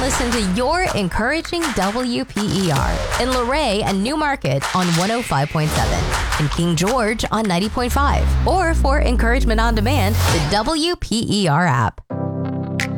listen to your encouraging WPER in Luray and Newmarket on 105.7 and King George on 90.5. Or for encouragement on demand, the WPER app.